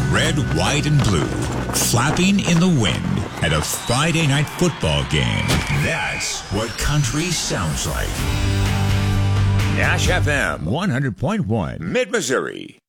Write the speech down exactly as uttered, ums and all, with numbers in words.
red, white, and blue, flapping in the wind at a Friday night football game. That's what country sounds like. Nash F M one hundred point one, Mid-Missouri.